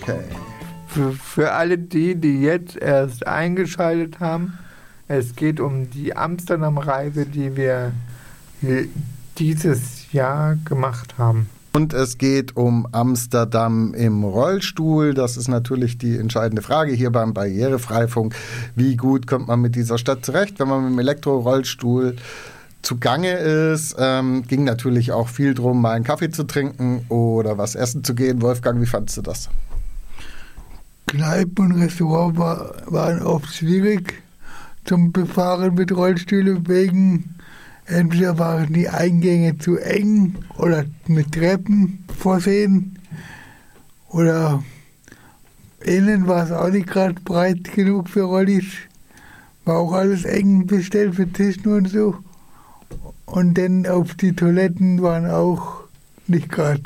Okay. Für alle die jetzt erst eingeschaltet haben, es geht um die Amsterdam-Reise, die wir dieses Jahr gemacht haben. Und es geht um Amsterdam im Rollstuhl. Das ist natürlich die entscheidende Frage hier beim Barrierefreifunk. Wie gut kommt man mit dieser Stadt zurecht, wenn man mit dem Elektrorollstuhl zugange ist? Ging natürlich auch viel drum, mal einen Kaffee zu trinken oder was essen zu gehen. Wolfgang, wie fandst du das? Kneipen und Restaurants waren oft schwierig zum Befahren mit Rollstühlen wegen. Entweder waren die Eingänge zu eng oder mit Treppen versehen oder innen war es auch nicht gerade breit genug für Rollis. War auch alles eng bestellt für Tischen und so. Und dann auf die Toiletten waren auch nicht gerade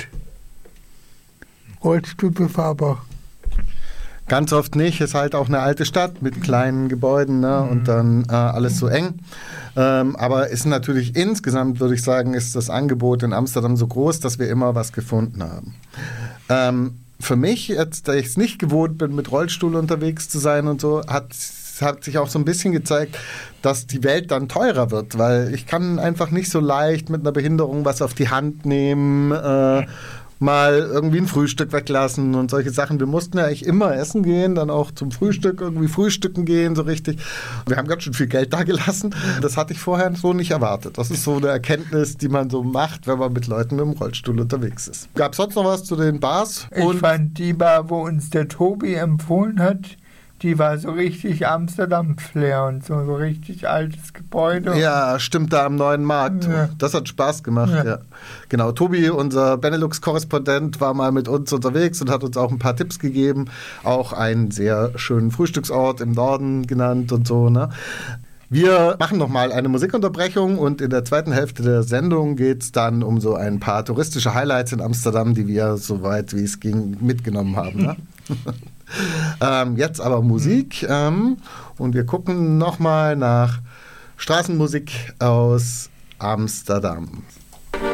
Rollstuhlbefahrbar. Ganz oft nicht, ist halt auch eine alte Stadt mit kleinen Gebäuden, ne? Und dann alles so eng. Aber ist natürlich insgesamt, würde ich sagen, ist das Angebot in Amsterdam so groß, dass wir immer was gefunden haben. Für mich, jetzt, da ich es nicht gewohnt bin, mit Rollstuhl unterwegs zu sein und so, hat sich auch so ein bisschen gezeigt, dass die Welt dann teurer wird, weil ich kann einfach nicht so leicht mit einer Behinderung was auf die Hand nehmen, mal irgendwie ein Frühstück weglassen und solche Sachen. Wir mussten ja eigentlich immer essen gehen, dann auch zum Frühstück irgendwie frühstücken gehen, so richtig. Wir haben ganz schön viel Geld da gelassen. Das hatte ich vorher so nicht erwartet. Das ist so eine Erkenntnis, die man so macht, wenn man mit Leuten mit dem Rollstuhl unterwegs ist. Gab es sonst noch was zu den Bars? Ich fand die Bar, wo uns der Tobi empfohlen hat, die war so richtig Amsterdam-Flair und so richtig altes Gebäude. Ja, stimmt, da am neuen Markt. Ja. Das hat Spaß gemacht, ja. Genau, Tobi, unser Benelux-Korrespondent, war mal mit uns unterwegs und hat uns auch ein paar Tipps gegeben. Auch einen sehr schönen Frühstücksort im Norden genannt und so, ne? Wir machen nochmal eine Musikunterbrechung und in der zweiten Hälfte der Sendung geht es dann um so ein paar touristische Highlights in Amsterdam, die wir, soweit wie es ging, mitgenommen haben, ne? Jetzt aber Musik und wir gucken nochmal nach Straßenmusik aus Amsterdam.